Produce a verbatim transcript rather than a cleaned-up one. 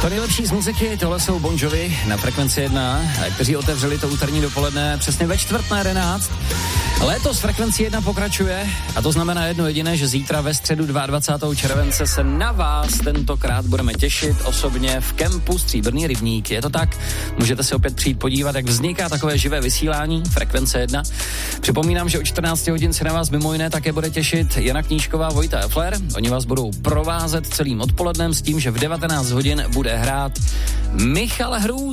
To nejlepší z muziky, tohle jsou Bon Jovi na Frekvenci jedna, kteří otevřeli to úterní dopoledne přesně ve čtvrt na jedenáct. Léto s Frekvencí jedna pokračuje a to znamená jedno jediné, že zítra ve středu dvacátého druhého července se na vás tentokrát budeme těšit osobně v kempu Stříbrný rybník. Je to tak? Můžete se opět přijít podívat, jak vzniká takové živé vysílání Frekvence jedna. Připomínám, že o čtrnáct hodin se na vás mimo jiné také bude těšit Jana Knížková, Vojta Efler. Oni vás budou provázet celým odpolednem s tím, že v devatenáct hodin bude hrát Michal Hrůz.